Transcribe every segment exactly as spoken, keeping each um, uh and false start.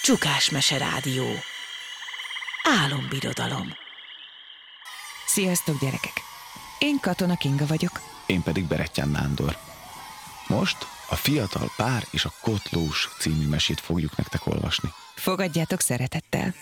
Csukásmese Rádió. Álombirodalom. Sziasztok, gyerekek! Én Katona Kinga vagyok. Én pedig Berettyán Nándor. Most a Fiatal pár és a Kotlós című mesét fogjuk nektek olvasni. Fogadjátok szeretettel.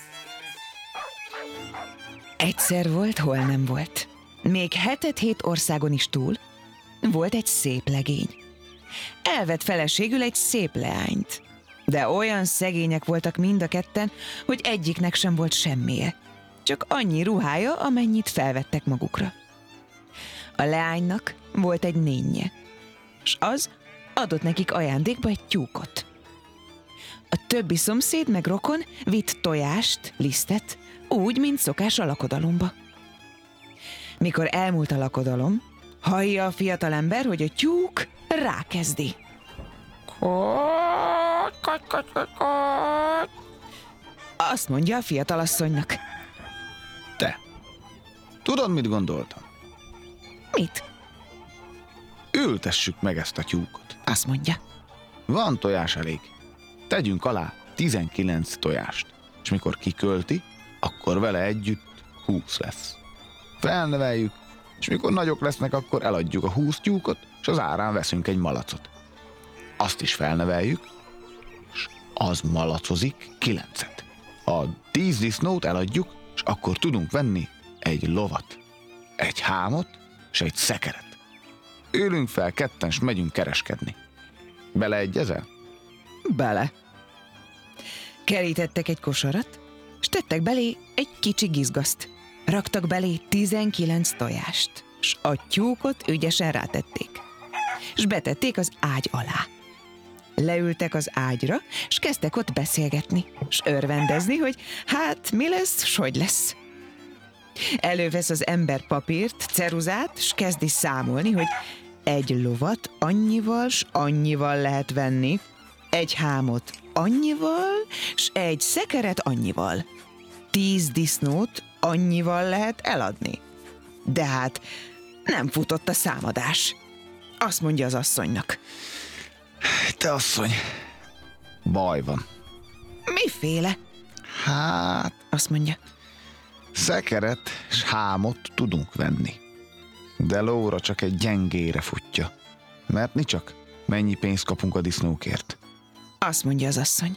Egyszer volt, hol nem volt. Még hetet-hét országon is túl volt egy szép legény. Elvett feleségül egy szép leányt. De olyan szegények voltak mind a ketten, hogy egyiknek sem volt semmije. Csak annyi ruhája, amennyit felvettek magukra. A leánynak volt egy nénje, s az adott nekik ajándékba egy tyúkot. A többi szomszéd meg rokon vitt tojást, lisztet, úgy, mint szokás a lakodalomba. Mikor elmúlt a lakodalom, hallja a fiatalember, hogy a tyúk rákezdi. Azt mondja a fiatalasszonynak. Te, tudod, mit gondoltam? Mit? Ültessük meg ezt a tyúkot. Azt mondja. Van tojás elég. Tegyünk alá tizenkilenc tojást, és mikor kikölti, akkor vele együtt húsz lesz. Felneveljük, és mikor nagyok lesznek, akkor eladjuk a húsz tyúkot, és az árán veszünk egy malacot. Azt is felneveljük, és az malacozik kilencet. A tíz disznót eladjuk, és akkor tudunk venni egy lovat, egy hámot, és egy szekeret. Ülünk fel ketten, s megyünk kereskedni. Beleegyezel? Bele. Kerítettek egy kosarat, s tettek belé egy kicsi gizgaszt. Raktak belé tizenkilenc tojást, s a tyúkot ügyesen rátették. S betették az ágy alá. Leültek az ágyra, s kezdtek ott beszélgetni, s örvendezni, hogy hát mi lesz, s hogy lesz. Elővesz az ember papírt, ceruzát, s kezdi számolni, hogy egy lovat annyival, s annyival lehet venni, egy hámot annyival, s egy szekeret annyival. Tíz disznót annyival lehet eladni. De hát nem futott a számadás. Azt mondja az asszonynak. Te asszony, baj van. Miféle? Hát, Azt mondja. szekeret s hámot tudunk venni. De lóra csak egy gyengére futja. Mert ni csak mennyi pénzt kapunk a disznókért. Azt mondja az asszony.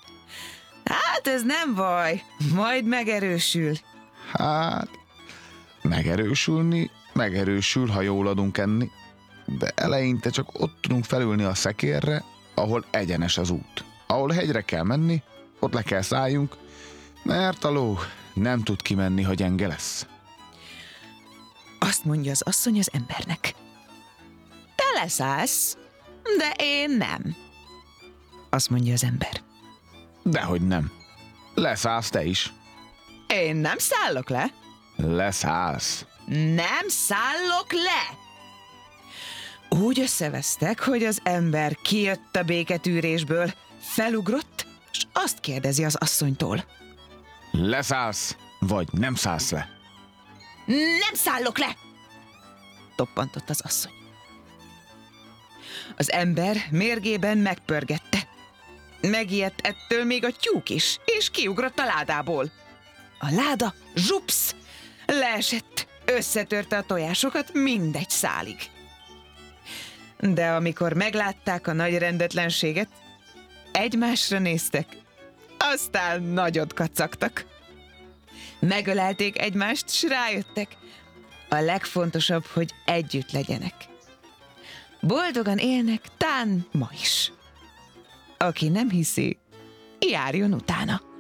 Hát ez nem baj, majd megerősül. Hát, megerősülni, megerősül, ha jól adunk enni. De eleinte csak ott tudunk felülni a szekérre, ahol egyenes az út. Ahol hegyre kell menni, ott le kell szálljunk, mert a ló nem tud kimenni, ha gyenge lesz. Azt mondja az asszony az embernek. Te leszállsz, de én nem. Azt mondja az ember. Dehogy nem. Leszállsz te is. Én nem szállok le. Leszállsz. Nem szállok le! Úgy összevesztek, hogy az ember kijött a béketűrésből, felugrott, és azt kérdezi az asszonytól. Leszállsz, vagy nem szállsz le? Nem szállok le! Toppantott az asszony. Az ember mérgében megpörgette. Megijedt ettől még a tyúk is, és kiugrott a ládából. A láda zsupsz! Leesett, összetörte a tojásokat mindegy szálig. De amikor meglátták a nagy rendetlenséget, egymásra néztek, aztán nagyot kacagtak. Megölelték egymást, s rájöttek. A legfontosabb, hogy együtt legyenek. Boldogan élnek tán ma is. Aki nem hiszi, járjon utána.